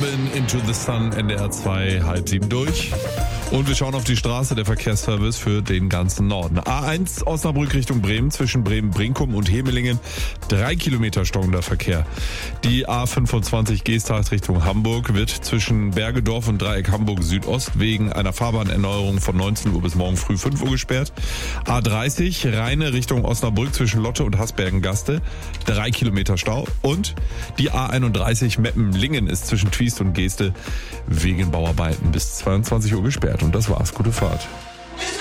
Robin, Into the Sun, NDR 2, 6:30 durch. Und wir schauen auf die Straße, der Verkehrsservice für den ganzen Norden. A1 Osnabrück Richtung Bremen, zwischen Bremen-Brinkum und Hemelingen 3 Kilometer stockender Verkehr. Die A25 Geesthacht Richtung Hamburg wird zwischen Bergedorf und Dreieck Hamburg Südost wegen einer Fahrbahnerneuerung von 19 Uhr bis morgen früh 5 Uhr gesperrt. A30 Rheine Richtung Osnabrück zwischen Lotte und Hasbergen-Gaste 3 Kilometer Stau. Und die A31 Meppen-Lingen ist zwischen Twiest und Geeste wegen Bauarbeiten bis 22 Uhr gesperrt. Und das war's. Gute Fahrt.